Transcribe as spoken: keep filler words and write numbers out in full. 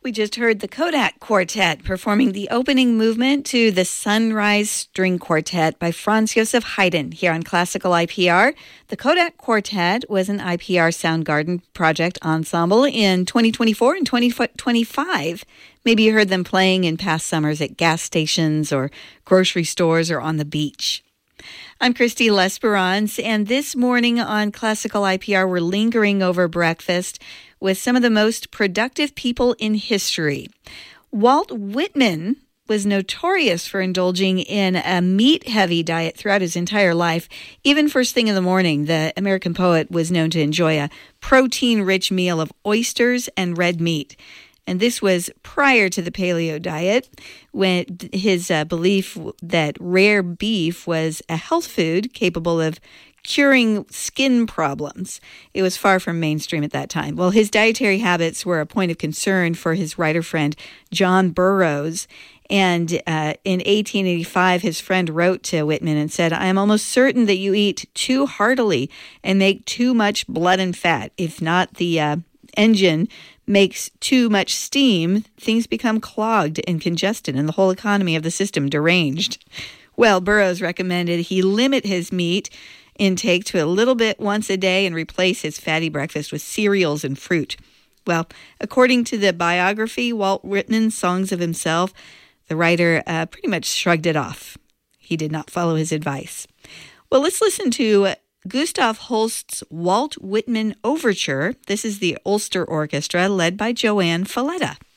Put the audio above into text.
We just heard the Kodak Quartet performing the opening movement to the Sunrise String Quartet by Franz Joseph Haydn here on Classical I P R. The Kodak Quartet was an I P R Soundgarden project ensemble in twenty twenty-four and twenty twenty-five. Maybe you heard them playing in past summers at gas stations or grocery stores or on the beach. I'm Christy Lesperance, and this morning on Classical I P R, we're lingering over breakfast with some of the most productive people in history. Walt Whitman was notorious for indulging in a meat-heavy diet throughout his entire life. Even first thing in the morning, the American poet was known to enjoy a protein-rich meal of oysters and red meat. And this was prior to the paleo diet, when his uh, belief that rare beef was a health food capable of curing skin problems. It was far from mainstream at that time. Well, his dietary habits were a point of concern for his writer friend, John Burroughs. And uh, in eighteen eighty-five, his friend wrote to Whitman and said, "I am almost certain that you eat too heartily and make too much blood and fat. If not, the uh, engine makes too much steam, things become clogged and congested, and the whole economy of the system deranged." Well, Burroughs recommended he limit his meat intake to a little bit once a day and replace his fatty breakfast with cereals and fruit. Well, according to the biography, Walt Whitman's Songs of Himself, the writer uh, pretty much shrugged it off. He did not follow his advice. Well, let's listen to Gustav Holst's Walt Whitman Overture. This is the Ulster Orchestra led by Joanne Falletta.